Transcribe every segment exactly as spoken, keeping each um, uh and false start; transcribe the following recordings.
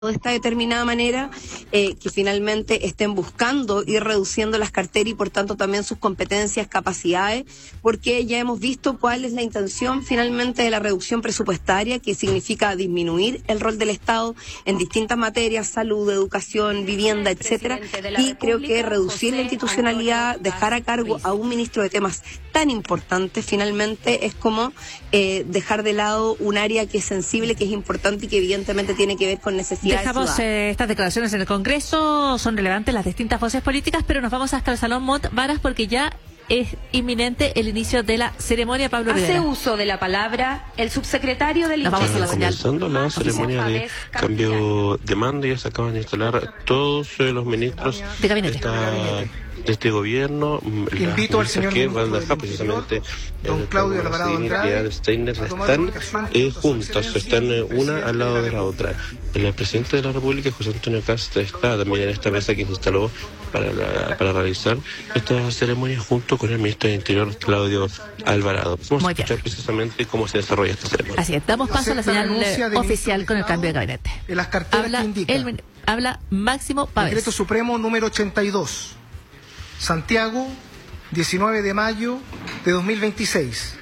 de esta determinada manera, eh, que finalmente estén buscando ir reduciendo las carteras y por tanto también sus competencias, capacidades, porque ya hemos visto cuál es la intención finalmente de la reducción presupuestaria, que significa disminuir el rol del Estado en distintas materias, salud, educación, vivienda, etcétera, y creo que reducir la institucionalidad, dejar a cargo a un ministro de temas tan importantes, finalmente es como eh, dejar de lado un área que es sensible, que es importante y que evidentemente tiene que ver con necesidades. Dejamos eh, estas declaraciones en el Congreso, son relevantes las distintas voces políticas, pero nos vamos hasta el Salón Montt Varas porque ya es inminente el inicio de la ceremonia. Pablo Hace Rivera. uso de la palabra el subsecretario del Nos vamos a la señal. Comenzando la ceremonia de cambio de mando, ya se acaban de instalar todos eh, los ministros de gabinete. Esta, de este gobierno. Invito al señor que ministro van a dejar del precisamente Interior, don Claudio Alvarado Andrade, Steiner, están eh, juntas, están eh, una al lado de la otra. El presidente de la República, José Antonio Kast, está también en esta mesa que se instaló para, la, para realizar esta ceremonia junto con el ministro del Interior, Claudio Alvarado. Vamos a escuchar precisamente cómo se desarrolla esta ceremonia. Así es, damos paso a la señal eh, oficial con el cambio de gabinete. En las carteras habla, que indica. el, habla Máximo Pavés. Decreto Supremo número ochenta y dos. Santiago, diecinueve de mayo de dos mil veintiséis.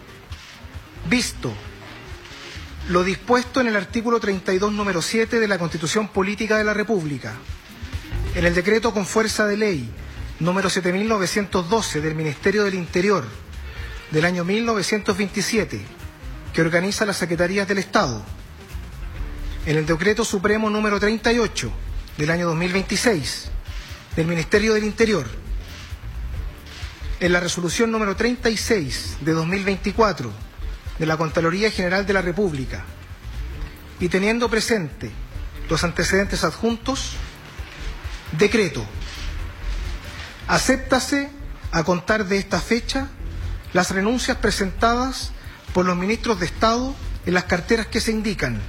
Visto lo dispuesto en el artículo treinta y dos, número siete de la Constitución Política de la República, en el decreto con fuerza de ley número siete mil novecientos doce del Ministerio del Interior del año mil novecientos veintisiete, que organiza las Secretarías del Estado, en el decreto supremo número treinta y ocho del año dos mil veintiséis del Ministerio del Interior, en la resolución número treinta y seis de dos mil veinticuatro de la Contraloría General de la República, y teniendo presente los antecedentes adjuntos, decreto: acéptase a contar de esta fecha las renuncias presentadas por los ministros de Estado en las carteras que se indican: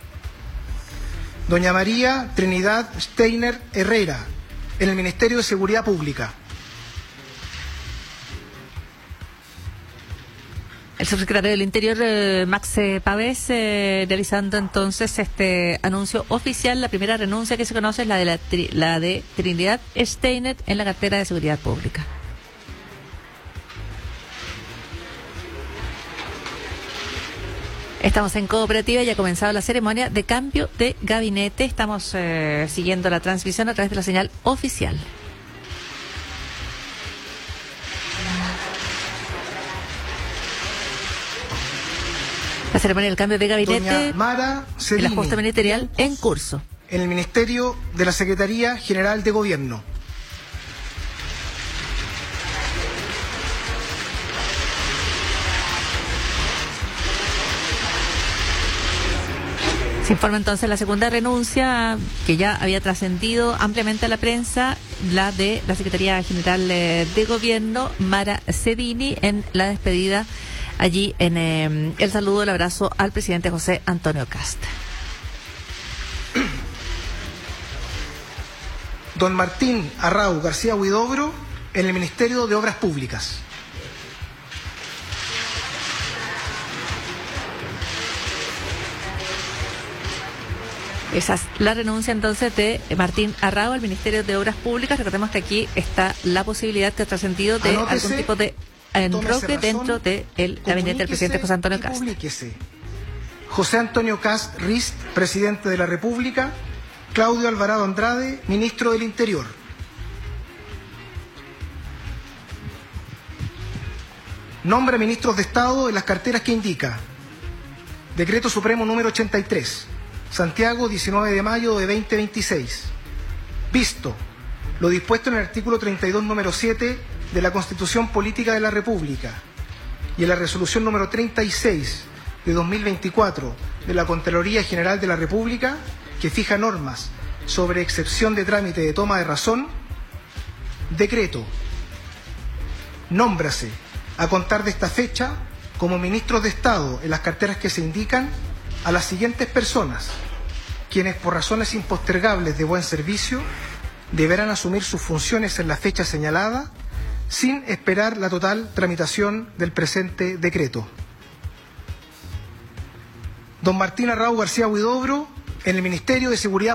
doña María Trinidad Steiner Herrera, en el Ministerio de Seguridad Pública. El subsecretario del Interior, eh, Max eh, Pavés, eh, realizando entonces este anuncio oficial. La primera renuncia que se conoce es la de, la, tri, la de Trinidad Steiner en la cartera de Seguridad Pública. Estamos en Cooperativa y ha comenzado la ceremonia de cambio de gabinete. Estamos eh, siguiendo la transmisión a través de la señal oficial. La ceremonia del cambio de gabinete y el ajuste ministerial en curso. En el Ministerio de la Secretaría General de Gobierno. Se informa entonces la segunda renuncia, que ya había trascendido ampliamente a la prensa, la de la Secretaría General de Gobierno, Mara Cedini, en la despedida allí en eh, el saludo, el abrazo al presidente José Antonio Kast. Don Martín Arrau García Huidobro, en el Ministerio de Obras Públicas. Esa es la renuncia entonces de Martín Arrau al Ministerio de Obras Públicas. Recordemos que aquí está la posibilidad que ha trascendido de Anótese, algún tipo de enroque dentro del gabinete del presidente José Antonio Kast. José Antonio Kast Rist, presidente de la República. Claudio Alvarado Andrade, ministro del Interior. Nombra ministros de Estado en las carteras que indica: Decreto Supremo número ochenta y tres, Santiago, diecinueve de mayo de dos mil veintiséis. Visto lo dispuesto en el artículo treinta y dos, número siete de la Constitución Política de la República y en la resolución número treinta y seis de dos mil veinticuatro de la Contraloría General de la República, que fija normas sobre excepción de trámite de toma de razón, decreto: nómbrase a contar de esta fecha como ministros de Estado en las carteras que se indican a las siguientes personas, quienes por razones impostergables de buen servicio deberán asumir sus funciones en la fecha señalada, sin esperar la total tramitación del presente decreto: don Martín Arrau García Huidobro, en el Ministerio de Seguridad